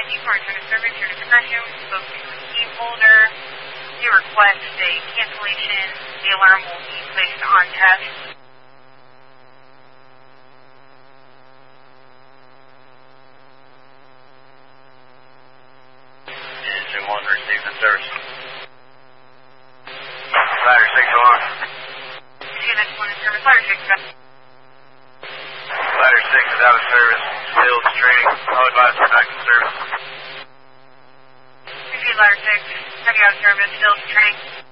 thank you for returning service. Your discretion spoke to a key holder. You request a cancellation. The alarm will be placed on test. Engine 1 received the service. Ladder 6 alarm. Unit 1 in service. Ladder 6. Ladder 6 is out of service. Still training. I'll advise you back to service. Repeat ladder 6. Have you out of service? Still training.